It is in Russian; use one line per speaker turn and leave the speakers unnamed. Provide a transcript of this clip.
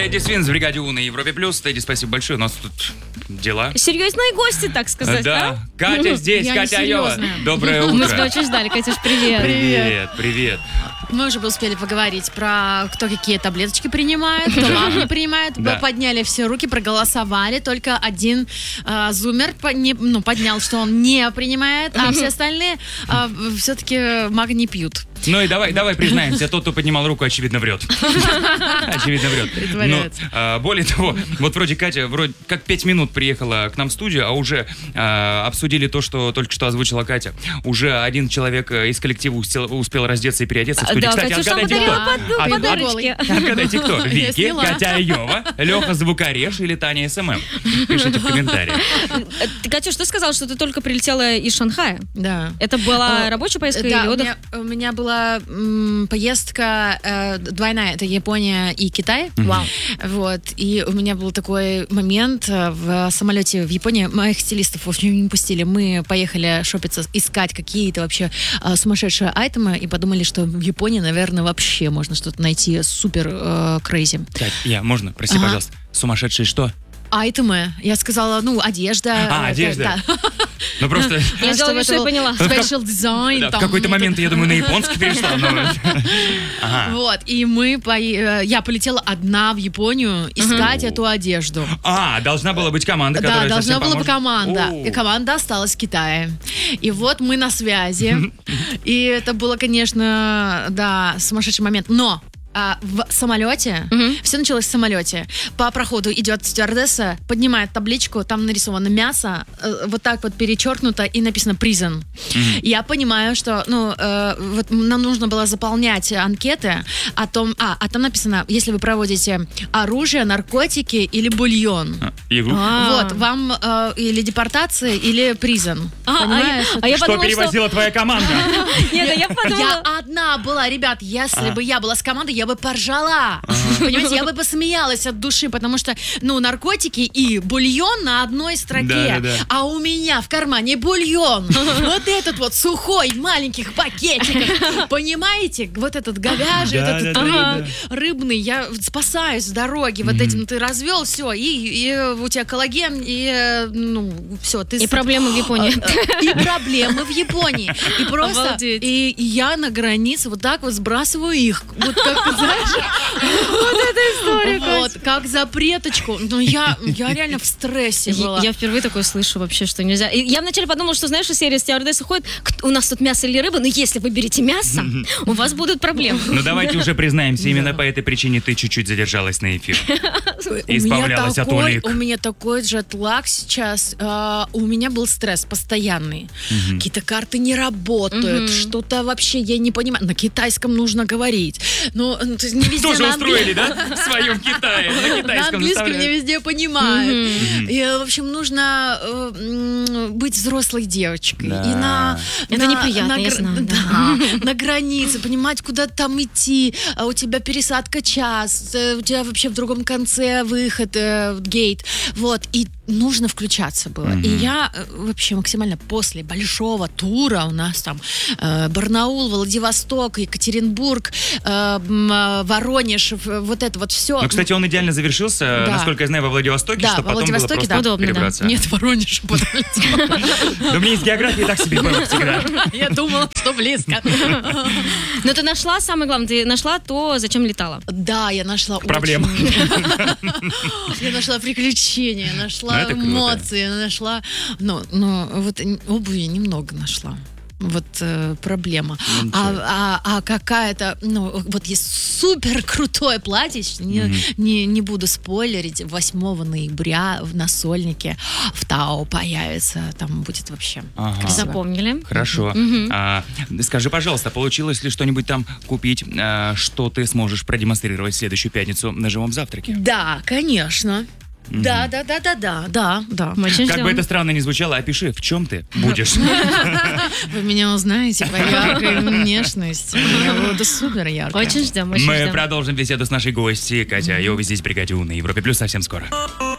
Тедди Свинс в бригаде У на Европе Плюс. Тедди, спасибо большое. У нас тут дела.
Серьезные гости, так сказать, да?
Катя здесь,
Я
Катя Айова.
несерьезная.
Доброе
Мы тебя
утро.
очень ждали, Катюш, привет.
Привет.
Мы уже успели поговорить про кто какие таблеточки принимает, кто лав не принимает.
Да.
Подняли все руки, проголосовали. Только один зумер поднял, что он не принимает, а все остальные все-таки маг не пьют.
Ну и давай признаемся, тот, кто поднимал руку, очевидно, врет. Очевидно, врет.
Притворяется.
Но, более того, вот вроде Катя, как 5 минут приехала к нам в студию, а уже обсудили то, что только что озвучила Катя. Уже один человек из коллектива успел раздеться и переодеться в студии.
Да,
Кстати,
Катюша
отгадайте,
подарила
кто?
подарочки.
Отгадайте, кто?
Я
Вики,
сняла.
Катя Айова, Леха Звукореш или Таня СММ? Пишите в комментариях.
Катюш, ты сказала, что ты только прилетела из Шанхая.
Да.
Это была рабочая поездка
Да,
или отдых?
у меня была поездка двойная. Это Япония и Китай.
Вау.
Вот. И у меня был такой момент в самолете в Японии. Моих стилистов, в общем, не пустили. Мы поехали шопиться, искать какие-то вообще сумасшедшие айтемы и подумали, что в Японии, наверное, вообще можно что-то найти супер крейзи.
Кать, можно? Прости,
Ага.
пожалуйста. Сумасшедшие что?
Айтемы. Я сказала, одежда.
Одежда.
Да.
Ну просто...
Я сделала вид, что я поняла.
Special design.
Да, в
там,
какой-то момент, я думаю, на японский перешла. Ага.
Вот, и я полетела одна в Японию искать эту одежду.
Должна была быть команда,
Да,
которая
должна
совсем
была быть
поможет.
команда.
О.
И команда осталась в Китае. И вот мы на связи. И это было, конечно, да, сумасшедший момент. Но в самолете, все началось в самолете. По проходу идет стюардесса, поднимает табличку, там нарисовано мясо, вот так вот перечеркнуто и написано prison. Я понимаю, что вот нам нужно было заполнять анкеты о том, там написано, если вы проводите оружие, наркотики или бульон.
Игру.
Вот, вам или депортация, или prison. Понимаешь?
я
Что
подумала,
перевозила твоя команда?
Нет, я подумала...
Я одна была, ребят, если бы я была с командой, я бы поржала. Понимаете, я бы посмеялась от души, потому что, наркотики и бульон на одной строке.
Да.
А у меня в кармане бульон. Вот этот вот сухой, в маленьких пакетиках. Понимаете? Вот этот говяжий,
Да,
этот
да.
рыбный. Я спасаюсь с дороги. Вот этим ты развел, все, и у тебя коллаген, и, все.
И проблемы в Японии.
И проблемы в Японии. И просто...
Обалдеть.
И я на границе вот так вот сбрасываю их. Вот как, знаешь... Вот эта история, вот, как запреточку. Но я реально в стрессе была.
Я впервые такое слышу вообще, что нельзя. И я вначале подумала, что, знаешь, серия стюардессы ходит, у нас тут мясо или рыба, но если вы берете мясо, у вас будут проблемы.
Ну давайте уже признаемся, именно по этой причине ты чуть-чуть задержалась на эфир. Избавлялась от улик.
У меня такой джетлаг сейчас. У меня был стресс постоянный. Какие-то карты не работают. Что-то вообще я не понимаю. На китайском нужно говорить. Ну, то есть не везде
Тоже
на
устроили, да? В своем Китае. На
На
китайском
английском не
заставляют.
везде понимают. И, в общем, нужно быть взрослой девочкой.
Да.
И
Это неприятно, я знаю,
Да, на границе, понимать, куда там идти. А у тебя пересадка час, у тебя вообще в другом конце выход, гейт. Вот, и нужно включаться было. И я вообще максимально после большого тура, у нас там Барнаул, Владивосток, Екатеринбург, Воронеж, вот это вот все.
Ну, кстати, он идеально завершился,
Да.
насколько я знаю, во Владивостоке,
Да,
чтобы
во
потом было
Владивостоке,
просто
да.
Удобно, да.
перебраться.
Нет, Воронеж подолетел.
Да у меня из географии так себе было всегда.
Я думала, что близко.
Но ты нашла, самое главное, ты нашла то, зачем летала.
Да, я нашла
Проблема.
Я нашла приключения,
Ну,
нашла
это круто.
эмоции, нашла... Вот обуви немного нашла. Вот проблема. А какая-то, вот есть супер крутое платье, не буду спойлерить, 8 ноября на Сольнике в Тау появится, там будет вообще
Ага.
красиво.
Запомнили.
Хорошо. Скажи, пожалуйста, получилось ли что-нибудь там купить, что ты сможешь продемонстрировать в следующую пятницу на живом завтраке?
Да, конечно. Да.
Очень
Как
ждем.
бы это странно ни звучало, опиши, в чем ты будешь.
Вы меня узнаете по яркой внешности. Я буду супер яркая.
Очень ждем, очень
Мы
ждем.
продолжим беседу с нашей гостьей Катей Айовой здесь в бригаде У на Европе Плюс совсем скоро.